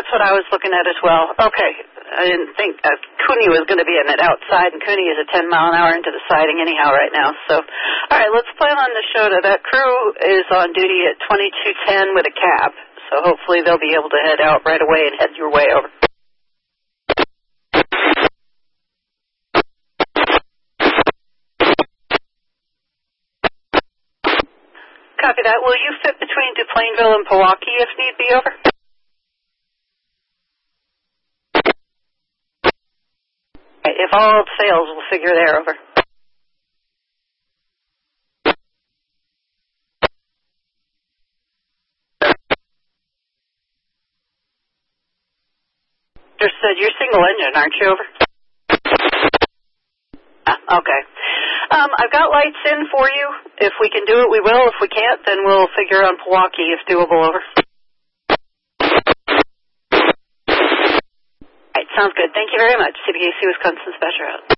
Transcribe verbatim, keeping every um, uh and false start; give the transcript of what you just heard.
that's what I was looking at as well. Okay. I didn't think uh, Cooney was going to be in it outside, and Cooney is at ten mile an hour into the siding anyhow right now. So, all right, let's plan on the show. That crew is on duty at twenty-two ten with a cab, so hopefully they'll be able to head out right away and head your way over. Copy that. Will you fit between DuPlainville and Pewaukee if need be, over? If all else fails, we'll figure there, over. Understood. You're single engine, aren't you, over? Ah, okay. Um, I've got lights in for you. If we can do it, we will. If we can't, then we'll figure on Pewaukee if doable, over. All right, sounds good. Thank you very much. C B A C Wisconsin Special out.